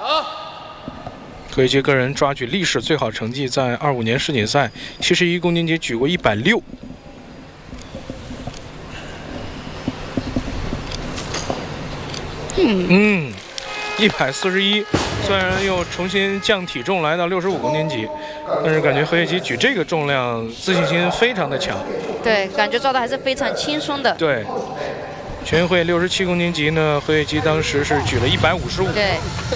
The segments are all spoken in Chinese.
何猷基个人抓举历史最好成绩在25年世锦赛71公斤级举过160。141，虽然又重新降体重来到65公斤级，但是感觉何猷基举这个重量自信心非常的强。对， 感觉抓的还是非常轻松的。 对。 全运会67公斤级呢，何猷基当时是举了155。 对。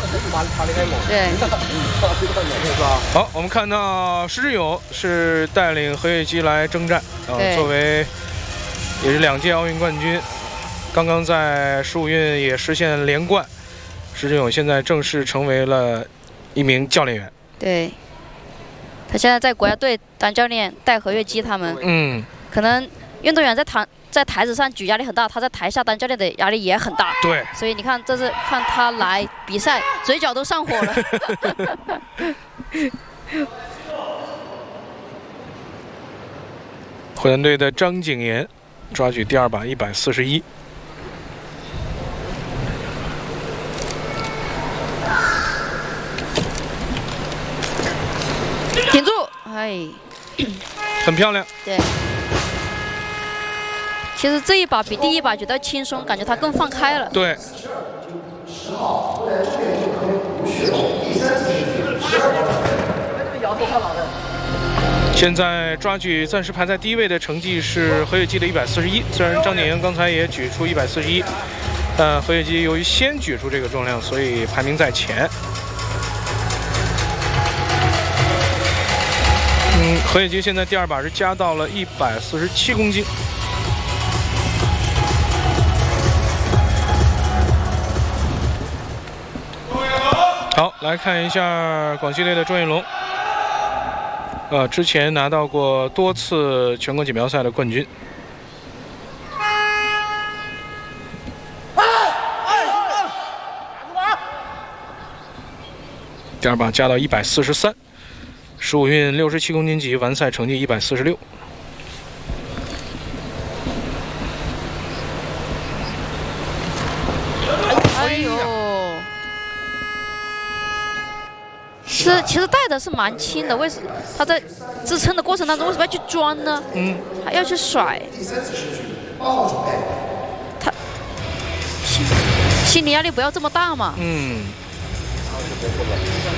好，我们看到施之友是带领何猷基来征战啊，作为也是2届奥运冠军，刚刚在15运也实现连冠。施之友现在正式成为了一名教练员。 对。他现在在国家队当教练，带何猷基他们。可能运动员在台子上举压力很大，他在台下当教练的压力也很大。 对， 所以你看，这次看他来比赛，嘴角都上火了。 火箭队的张景言抓举第2把141。 挺住，哎， 很漂亮。 对。 其实这一把比第1把举得轻松，感觉他更放开了。 对。现在抓举暂时排在第1位的成绩是何猷基的141，虽然张景言刚才也举出141，但何猷基由于先举出这个重量，所以排名在前。何猷基现在第2把是加到了147公斤。 好，来看一下广西队的周彦龙。之前拿到过多次全国锦标赛的冠军。第2把加到143，15运67公斤级完赛成绩146。 其实带的是蛮轻的，为什么他在支撑的过程当中为什么要去钻呢？还要去甩，他心理压力不要这么大嘛。